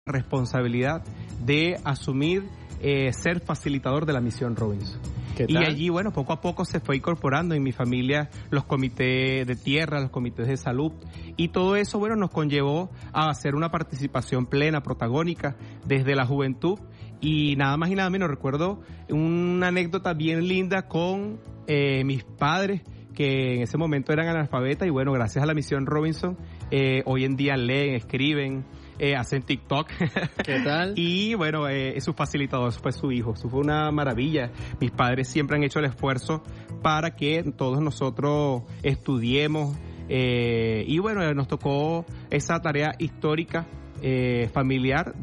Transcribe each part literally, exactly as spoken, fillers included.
responsabilidad de asumir eh, ser facilitador de la misión Robinson. Y allí, bueno, poco a poco se fue incorporando en mi familia los comités de tierra, los comités de salud, y todo eso, bueno, nos conllevó a hacer una participación plena, protagónica, desde la juventud, y nada más y nada menos, recuerdo una anécdota bien linda con eh, mis padres, que en ese momento eran analfabetas, y bueno, gracias a la misión Robinson, eh, hoy en día leen, escriben, Eh, hacen TikTok. ¿Qué tal? Y bueno, eh, su facilitador fue su hijo. Eso fue una maravilla. Mis padres siempre han hecho el esfuerzo para que todos nosotros estudiemos. Eh, y bueno, nos tocó esa tarea histórica eh, familiar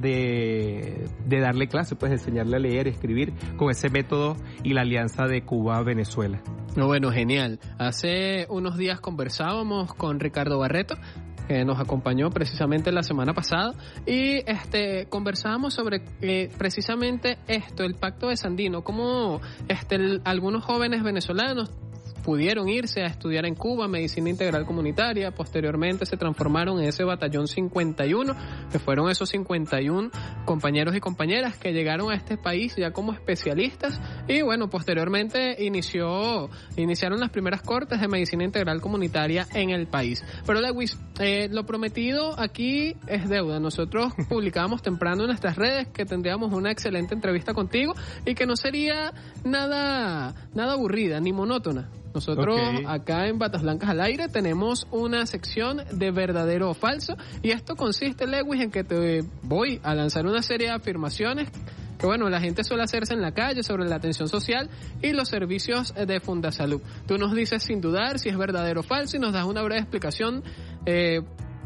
de, de darle clase, pues de enseñarle a leer y escribir con ese método y la alianza de Cuba-Venezuela. Bueno, genial. Hace unos días conversábamos con Ricardo Barreto, que nos acompañó precisamente la semana pasada, y este conversábamos sobre eh, precisamente esto, el Pacto de Sandino, cómo este, el, algunos jóvenes venezolanos pudieron irse a estudiar en Cuba medicina integral comunitaria, posteriormente se transformaron en ese batallón cincuenta y uno, que fueron esos cincuenta y uno compañeros y compañeras que llegaron a este país ya como especialistas, y bueno, posteriormente inició iniciaron las primeras cortes de medicina integral comunitaria en el país. Pero Lewis, eh, lo prometido aquí es deuda. Nosotros publicábamos temprano en nuestras redes que tendríamos una excelente entrevista contigo y que no sería nada, nada aburrida ni monótona. Nosotros okay. Acá en Batas Blancas al Aire tenemos una sección de verdadero o falso, y esto consiste, Lewis, en que te voy a lanzar una serie de afirmaciones que, bueno, la gente suele hacerse en la calle sobre la atención social y los servicios de Fundasalud. Tú nos dices sin dudar si es verdadero o falso y nos das una breve explicación eh,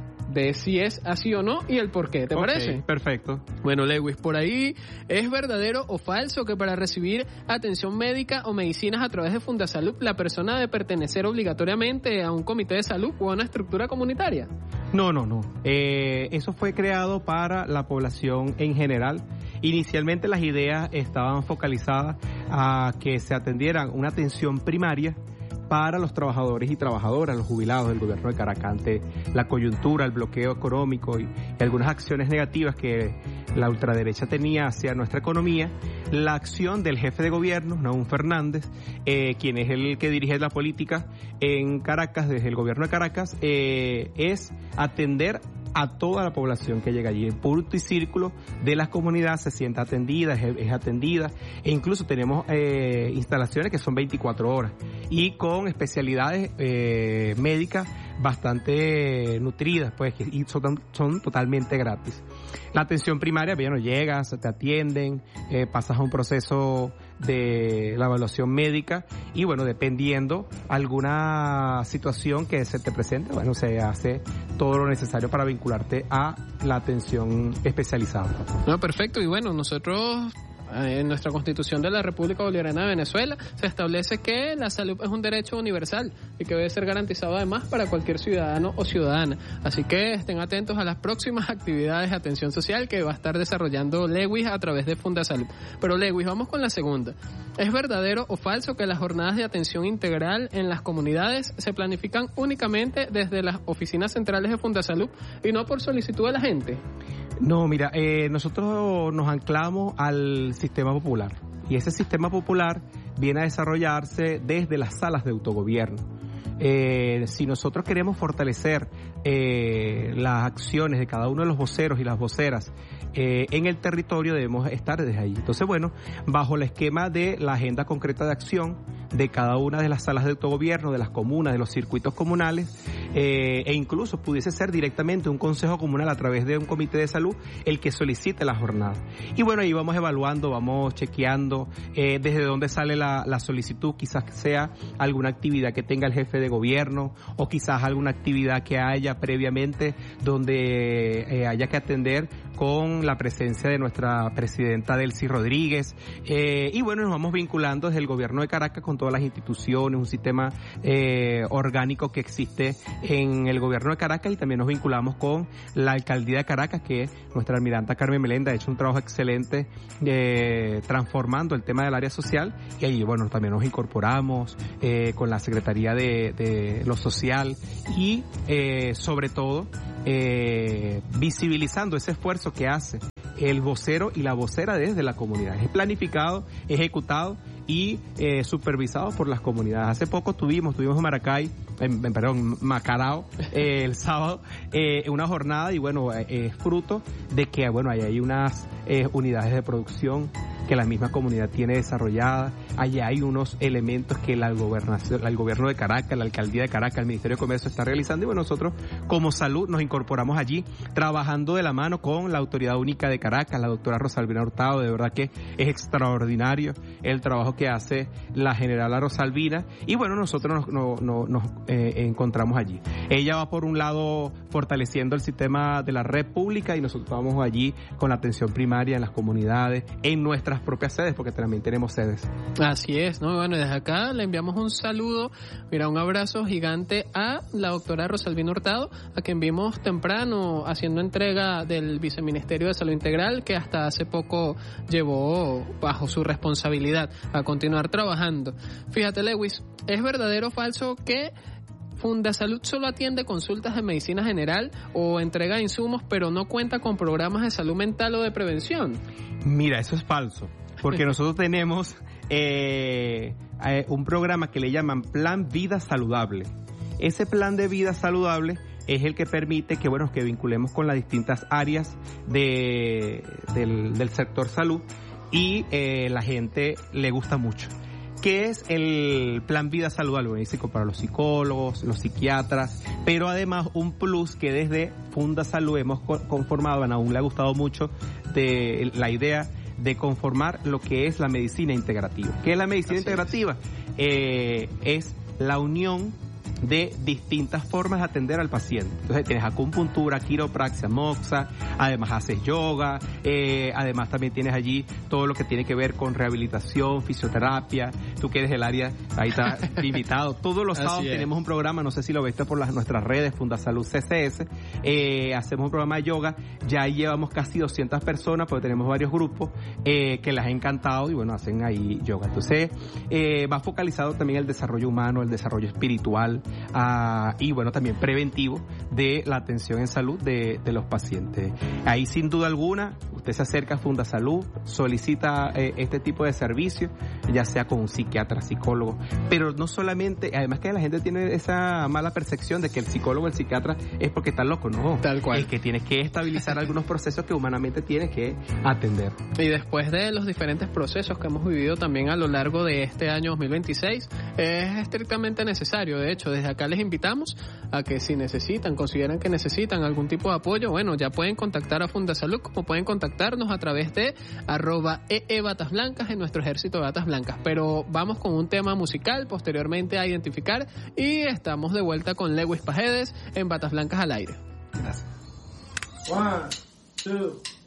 de si es así o no y el por qué, ¿te okay, parece? Perfecto. Bueno, Lewis, por ahí, ¿es verdadero o falso que para recibir atención médica o medicinas a través de Fundasalud la persona debe pertenecer obligatoriamente a un comité de salud o a una estructura comunitaria? No, no, no. Eh, eso fue creado para la población en general. Inicialmente las ideas estaban focalizadas a que se atendieran una atención primaria para los trabajadores y trabajadoras, los jubilados del gobierno de Caracas, ante la coyuntura, el bloqueo económico y, y algunas acciones negativas que la ultraderecha tenía hacia nuestra economía. La acción del jefe de gobierno, Nahum Fernández, eh, quien es el que dirige la política en Caracas, desde el gobierno de Caracas, eh, es atender a toda la población que llega allí. El punto y círculo de las comunidades se sienta atendida, es, es atendida, e incluso tenemos eh, instalaciones que son veinticuatro horas y con especialidades eh, médicas bastante nutridas, pues, que y son, son totalmente gratis. La atención primaria, bueno, llegas, te atienden, eh, pasas a un proceso de la evaluación médica y, bueno, dependiendo alguna situación que se te presente, bueno, se hace todo lo necesario para vincularte a la atención especializada. No, perfecto. Y bueno, nosotros en nuestra Constitución de la República Bolivariana de Venezuela se establece que la salud es un derecho universal y que debe ser garantizado además para cualquier ciudadano o ciudadana. Así que estén atentos a las próximas actividades de atención social que va a estar desarrollando Lewis a través de Fundasalud. Pero Lewis, vamos con la segunda. ¿Es verdadero o falso que las jornadas de atención integral en las comunidades se planifican únicamente desde las oficinas centrales de Fundasalud y no por solicitud de la gente? No, mira, eh, nosotros nos anclamos al sistema popular y ese sistema popular viene a desarrollarse desde las salas de autogobierno. Eh, si nosotros queremos fortalecer eh, las acciones de cada uno de los voceros y las voceras eh, en el territorio, debemos estar desde allí. Entonces, bueno, bajo el esquema de la agenda concreta de acción de cada una de las salas de autogobierno, de las comunas, de los circuitos comunales, eh, e incluso pudiese ser directamente un consejo comunal a través de un comité de salud el que solicite la jornada. Y bueno, ahí vamos evaluando, vamos chequeando eh, desde dónde sale la, la solicitud, quizás sea alguna actividad que tenga el jefe de gobierno o quizás alguna actividad que haya previamente donde eh, haya que atender con la presencia de nuestra presidenta Delcy Rodríguez, eh, y bueno, nos vamos vinculando desde el gobierno de Caracas con todas las instituciones, un sistema eh, orgánico que existe en el gobierno de Caracas y también nos vinculamos con la alcaldía de Caracas, que nuestra almiranta Carmen Melenda ha hecho un trabajo excelente eh, transformando el tema del área social, y ahí, bueno, también nos incorporamos eh, con la Secretaría de, de lo Social y eh, sobre todo eh, visibilizando ese esfuerzo que hace el vocero y la vocera desde la comunidad. Es planificado, ejecutado y eh, supervisado por las comunidades. Hace poco tuvimos, tuvimos en Maracay, en, en, perdón, Macarao, eh, el sábado, eh, una jornada y bueno, eh, es fruto de que, bueno, hay, hay unas eh, unidades de producción que la misma comunidad tiene desarrollada. Allá hay unos elementos que la gobernación, el gobierno de Caracas, la alcaldía de Caracas, el Ministerio de Comercio está realizando y bueno, nosotros como salud nos incorporamos allí, trabajando de la mano con la Autoridad Única de Caracas, la doctora Rosalvina Hurtado. De verdad que es extraordinario el trabajo que hace la generala Rosalvina y bueno, nosotros nos, nos, nos, nos eh, encontramos allí. Ella va por un lado fortaleciendo el sistema de la red pública y nosotros vamos allí con la atención primaria en las comunidades, en nuestras propias sedes, porque también tenemos sedes. Así es, ¿no? Bueno, desde acá le enviamos un saludo, mira, un abrazo gigante a la doctora Rosalvina Hurtado, a quien vimos temprano haciendo entrega del Viceministerio de Salud Integral, que hasta hace poco llevó bajo su responsabilidad a continuar trabajando. Fíjate, Lewis, ¿es verdadero o falso que Fundasalud solo atiende consultas de medicina general o entrega insumos, pero no cuenta con programas de salud mental o de prevención? Mira, eso es falso, porque nosotros tenemos eh, eh, un programa que le llaman Plan Vida Saludable. Ese plan de vida saludable es el que permite que, bueno, que vinculemos con las distintas áreas de, del, del sector salud y eh, la gente le gusta mucho. ¿Qué es el Plan Vida Saludable? Benéfico para los psicólogos, los psiquiatras, pero además un plus que desde Fundasalud hemos conformado, a aún le ha gustado mucho de la idea de conformar lo que es la medicina integrativa. ¿Qué es la medicina Así integrativa? Es. Eh, es la unión de distintas formas de atender al paciente. Entonces tienes acupuntura, quiropraxia, moxa, además haces yoga, eh, además también tienes allí todo lo que tiene que ver con rehabilitación, fisioterapia. Tú que eres del área, ahí está invitado. Todos los sábados tenemos un programa, no sé si lo viste por las, nuestras redes, Fundasalud C C S, eh, hacemos un programa de yoga, ya llevamos casi doscientas personas, porque tenemos varios grupos eh, que les ha encantado y bueno, hacen ahí yoga. Entonces eh, va focalizado también el desarrollo humano, el desarrollo espiritual, Uh, y bueno, también preventivo de la atención en salud de, de los pacientes. Ahí sin duda alguna, usted se acerca a Fundasalud, solicita eh, este tipo de servicio, ya sea con un psiquiatra, psicólogo, pero no solamente, además que la gente tiene esa mala percepción de que el psicólogo o el psiquiatra es porque está loco, no. Tal cual. Es que tienes que estabilizar algunos procesos que humanamente tienes que atender. Y después de los diferentes procesos que hemos vivido también a lo largo de este año dos mil veintiséis, es estrictamente necesario. De hecho, desde acá les invitamos a que si necesitan, consideran que necesitan algún tipo de apoyo, bueno, ya pueden contactar a Fundasalud, como pueden contactarnos a través de arroba eebatasblancas en nuestro ejército de batas blancas. Pero vamos con un tema musical posteriormente a identificar y estamos de vuelta con Lewis Pajedes en Batas Blancas al Aire. Gracias. One, two.